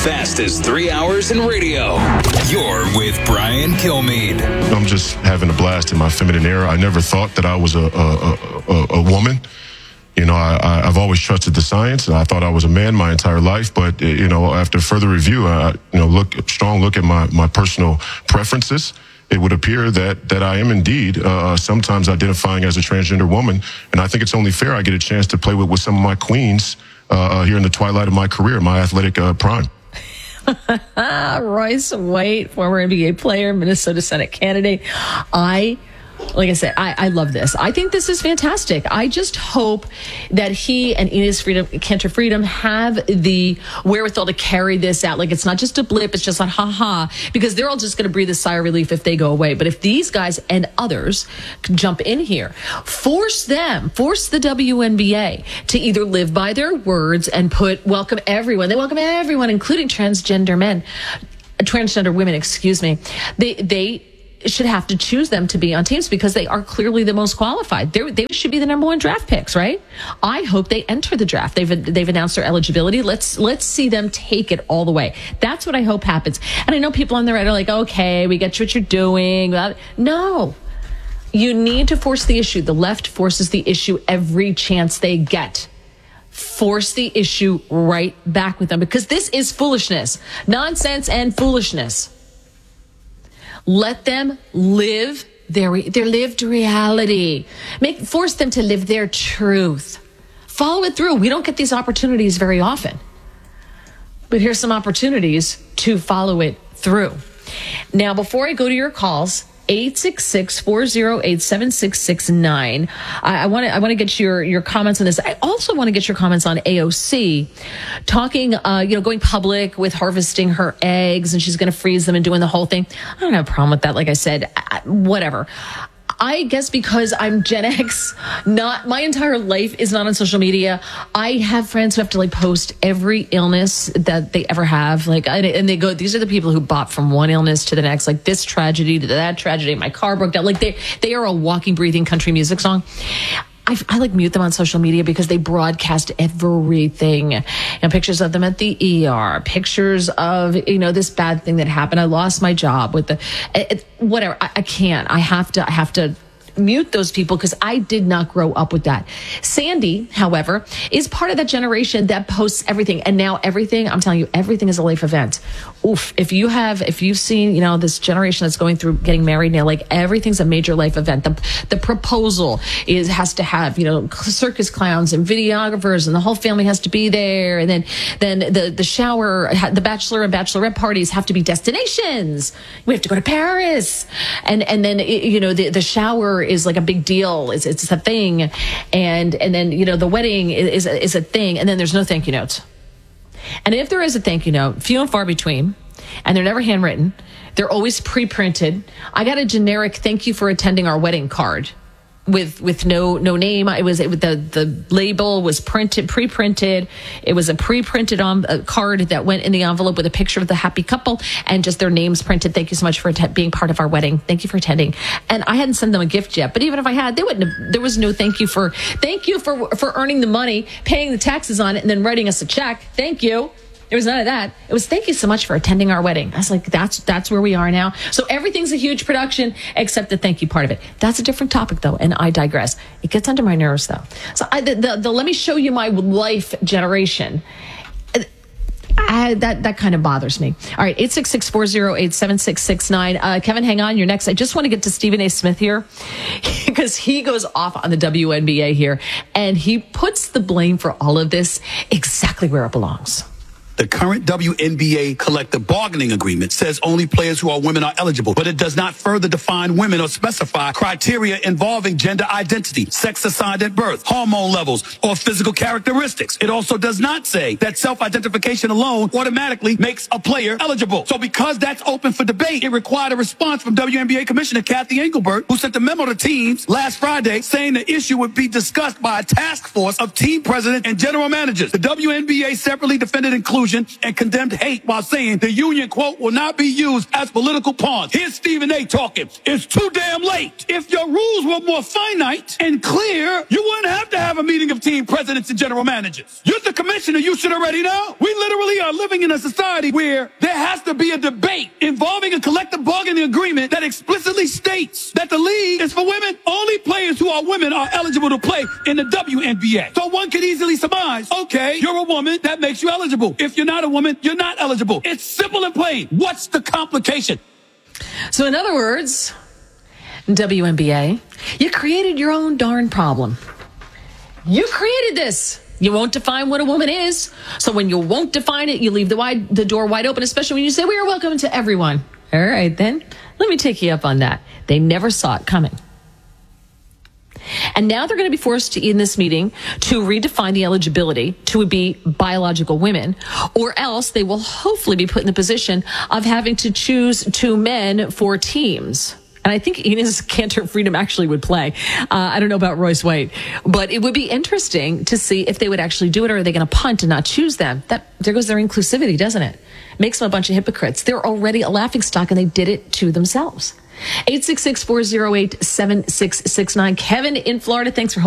fastest 3 hours in radio. You're with Brian Kilmeade. I'm just having a blast in my feminine era. I never thought that I was a woman. You know, I've always trusted the science, and I thought I was a man my entire life. But, you know, after further review, strong look at my personal preferences, it would appear that I am indeed sometimes identifying as a transgender woman. And I think it's only fair I get a chance to play with some of my queens here in the twilight of my career, my athletic prime. Royce White, former NBA player, Minnesota Senate candidate. Like I said, I love this. I think this is fantastic. I just hope that he and Enes Kanter Freedom have the wherewithal to carry this out. Like, it's not just a blip. It's just like, ha-ha, because they're all just going to breathe a sigh of relief if they go away. But if these guys and others jump in here, force the WNBA to either live by their words and welcome everyone. They welcome everyone, including transgender women, excuse me. They should have to choose them to be on teams because they are clearly the most qualified. They should be the number one draft picks, right? I hope they enter the draft. They've announced their eligibility. Let's see them take it all the way. That's what I hope happens. And I know people on the right are like, okay, we get what you're doing. No. You need to force the issue. The left forces the issue every chance they get. Force the issue right back with them because this is foolishness, nonsense and foolishness. Let them live their lived reality. Force them to live their truth. Follow it through. We don't get these opportunities very often. But here's some opportunities to follow it through. Now, before I go to your calls, 866-408-7669. I want to get your comments on this. I also want to get your comments on AOC talking, going public with harvesting her eggs and she's going to freeze them and doing the whole thing. I don't have a problem with that. Like I said, whatever. I guess because I'm Gen X, my entire life is not on social media. I have friends who have to post every illness that they ever have. And they go, these are the people who bought from one illness to the next, like this tragedy to that tragedy. My car broke down. They are a walking, breathing country music song. I mute them on social media because they broadcast everything. And pictures of them at the ER, pictures of, this bad thing that happened. I lost my job with whatever. I can't. I have to mute those people because I did not grow up with that. Sandy, however, is part of that generation that posts everything. And now everything, I'm telling you, everything is a life event. Oof. If you've seen, this generation that's going through getting married now, everything's a major life event. The proposal has to have, circus clowns and videographers and the whole family has to be there. And then the shower, the bachelor and bachelorette parties have to be destinations. We have to go to Paris. And then, the shower is like a big deal. It's a thing. And then, the wedding is a thing. And then there's no thank you notes. And if there is a thank you note, few and far between, and they're never handwritten, they're always pre-printed. I got a generic thank you for attending our wedding card with no name. The label was pre-printed. It was a pre-printed card that went in the envelope with a picture of the happy couple and just their names printed. Thank you so much for being part of our wedding. Thank you for attending. And I hadn't sent them a gift yet, but even if I had, there was no thank you for earning the money, paying the taxes on it, and then writing us a check. Thank you. There was none of that. It was thank you so much for attending our wedding. I was like, that's where we are now. So everything's a huge production except the thank you part of it. That's a different topic though, and I digress. It gets under my nerves though. So the let me show you my life generation. That kind of bothers me. All right, 866-408-7669. Kevin, hang on. You're next. I just want to get to Stephen A. Smith here because he goes off on the WNBA here, and he puts the blame for all of this exactly where it belongs. The current WNBA collective bargaining agreement says only players who are women are eligible, but it does not further define women or specify criteria involving gender identity, sex assigned at birth, hormone levels, or physical characteristics. It also does not say that self-identification alone automatically makes a player eligible. So because that's open for debate, it required a response from WNBA Commissioner Kathy Engelbert, who sent a memo to teams last Friday saying the issue would be discussed by a task force of team presidents and general managers. The WNBA separately defended inclusion and condemned hate while saying the union, quote, will not be used as political pawns. Here's Stephen A. talking. It's too damn late. If your rules were more finite and clear, you wouldn't have to have a meeting of team presidents and general managers. You're the commissioner. You should already know. We literally are living in a society where there has to be a debate involving a collective bargaining agreement that explicitly states that the league is for women. Only players who are women are eligible to play in the WNBA. So one could easily surmise, okay, you're a woman, that makes you eligible. If you're not a woman, you're not eligible. It's simple and plain. What's the complication? So in other words, WNBA, you created your own darn problem. You created this. You won't define what a woman is. So when you won't define it, you leave the door wide open, especially when you say, we are welcome to everyone. All right, then let me take you up on that. They never saw it coming. And now they're going to be forced to, in this meeting, to redefine the eligibility to be biological women, or else they will hopefully be put in the position of having to choose two men for teams. And I think Enes Kanter Freedom actually would play. I don't know about Royce White, but it would be interesting to see if they would actually do it, or are they going to punt and not choose them? There goes their inclusivity, doesn't it? Makes them a bunch of hypocrites. They're already a laughingstock, and they did it to themselves. 866-408-7669. Kevin in Florida, thanks for holding.